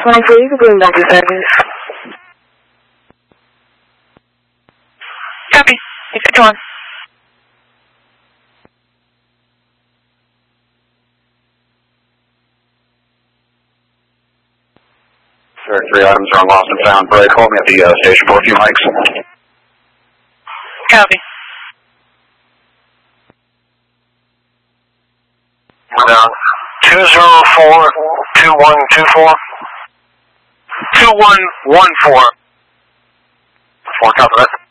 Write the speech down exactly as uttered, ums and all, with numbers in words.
twenty-four, you can bring back to service. Copy. It's fifty-one. There are three items are lost and found. Break. Hold me at the uh, station for a few mics. Copy. Uh, two zero four two one two four. Two one one four. Four. Copy that.